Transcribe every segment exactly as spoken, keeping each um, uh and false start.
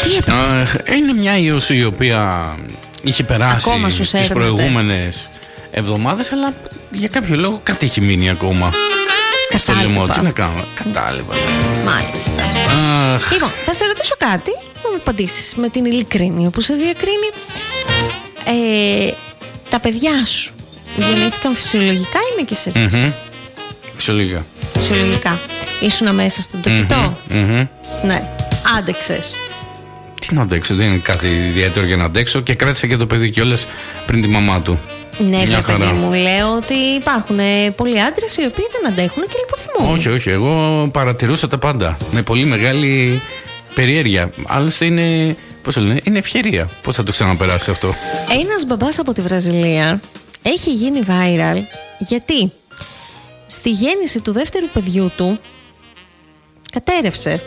Τι έπαθες? Είναι μια ιώση η οποία είχε περάσει τις προηγούμενες εβδομάδες, αλλά για κάποιο λόγο κάτι έχει μείνει ακόμα. Στο λαιμό, τι να κάνω, κατάλοιπα. Μάλιστα. Αχ. Λοιπόν, θα σε ρωτήσω κάτι, να μου απαντήσεις με την ειλικρίνη που σε διακρίνει. Ε, τα παιδιά σου γεννήθηκαν φυσιολογικά ή είναι και σε ρίξη? Mm-hmm. Φυσιολογικά. Φυσιολογικά. Ήσουνα μέσα στον τοκετό? Mm-hmm. Mm-hmm. Ναι. Άντεξες? Τι να αντέξω, δεν είναι κάτι ιδιαίτερο για να αντέξω, και κράτησα και το παιδί κιόλας πριν τη μαμά του. Ναι, βέβαια, παιδί μου, λέω ότι υπάρχουν πολλοί άντρες οι οποίοι δεν αντέχουν και λιποθυμούν. Όχι, όχι. Εγώ παρατηρούσα τα πάντα με πολύ μεγάλη περιέργεια. Άλλωστε είναι, πώς το λένε, είναι ευκαιρία. Πώς θα το ξαναπεράσει αυτό? Ένας μπαμπάς από τη Βραζιλία έχει γίνει viral γιατί στη γέννηση του δεύτερου παιδιού του κατέρευσε.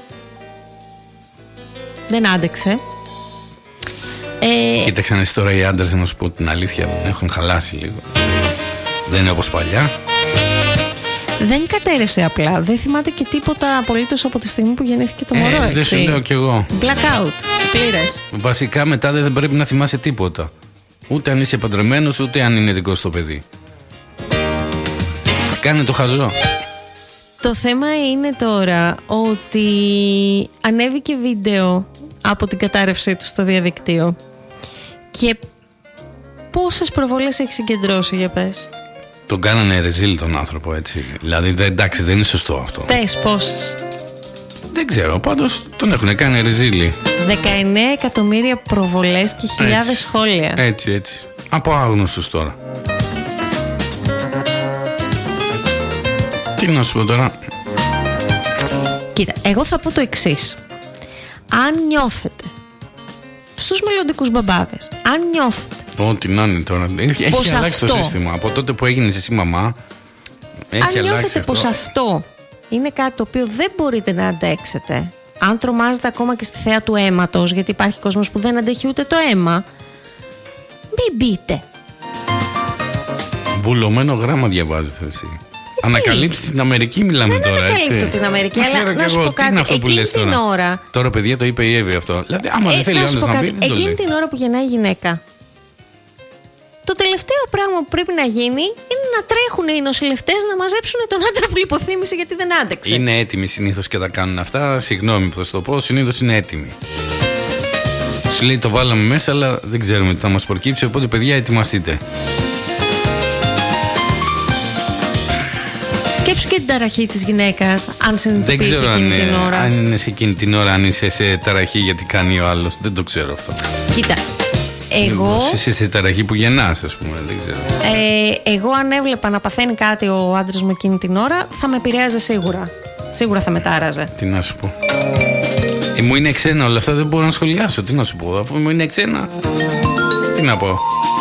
Δεν άντεξε. Ε... Κοίταξε να είσαι τώρα, οι άντρες, να σου πω την αλήθεια, έχουν χαλάσει λίγο. Δεν είναι όπως παλιά. Δεν κατέρευσε απλά. Δεν θυμάται και τίποτα απολύτως από τη στιγμή που γεννήθηκε το μωρό. Ε, δεν σου λέω κι εγώ. Blackout, πλήρες. Βασικά μετά δεν πρέπει να θυμάσαι τίποτα. Ούτε αν είσαι παντρεμένος, ούτε αν είναι δικό σου το παιδί. Κάνε το χαζό. Το θέμα είναι τώρα ότι ανέβηκε βίντεο από την κατάρρευσή του στο διαδικτύο. Και πόσες προβολές έχει συγκεντρώσει, για πες? Τον κάνανε ρεζίλ τον άνθρωπο, έτσι. Δηλαδή, δε, εντάξει, δεν είναι σωστό αυτό. Πες πόσες? Δεν ξέρω, πάντως τον έχουν κάνει ρεζίλι. δεκαεννέα εκατομμύρια προβολές και χιλιάδες σχόλια. Έτσι, έτσι. Από άγνωστους τώρα. Τι να σου πω τώρα? Κοίτα, εγώ θα πω το εξής. Αν νιώθετε στους μελλοντικούς μπαμπάδες, αν νιώθετε ό,τι να είναι τώρα, έχει, έχει αλλάξει αυτό, το σύστημα. Από τότε που έγινες εσύ μαμά, έχει αν αλλάξει νιώθετε αυτό. πως αυτό είναι κάτι το οποίο δεν μπορείτε να αντέξετε, αν τρομάζετε ακόμα και στη θέα του αίματος, γιατί υπάρχει κόσμος που δεν αντέχει ούτε το αίμα, μην μπείτε. Βουλωμένο γράμμα διαβάζετε εσύ. Ανακαλύψεις την Αμερική, μιλάμε δεν τώρα, έτσι. Δεν ανακαλύπτω την Αμερική, αλλά να σου πω κάτι. Τι είναι αυτό που λες τώρα? Ώρα... Τώρα, παιδιά, το είπε η Εύη αυτό. Δηλαδή, άμα ε, δεν θέλει ο άλλος να, να πει, δεν εκείνη το λέει. την ώρα που γεννάει η γυναίκα, το τελευταίο πράγμα που πρέπει να γίνει είναι να τρέχουν οι νοσηλευτές να μαζέψουν τον άντρα που λιποθύμησε γιατί δεν άντεξε. Είναι έτοιμοι συνήθως και τα κάνουν αυτά. Συγγνώμη που θα σου το πω, συνήθως είναι έτοιμοι. Σου λέει το βάλαμε μέσα, αλλά δεν ξέρουμε τι θα μας προκύψει. Οπότε, παιδιά, ετοιμαστείτε. Σκέψου και την ταραχή της γυναίκας, αν συνειδητοποιήσει εκείνη την ώρα. Αν είναι σε εκείνη την ώρα, αν είσαι σε ταραχή γιατί κάνει ο άλλος. Δεν το ξέρω αυτό. Κοίτα, εγώ... Είσαι σε ταραχή που γεννάς, ας πούμε, δεν ξέρω. Ε, εγώ αν έβλεπα να παθαίνει κάτι ο άντρας μου εκείνη την ώρα, θα με επηρέαζε σίγουρα. Σίγουρα θα με τάραζε. Τι να σου πω. Ε, μου είναι ξένα όλα αυτά, δεν μπορώ να σχολιάσω. Τι να σου πω, αφού μου είναι ξένα. Τι να πω.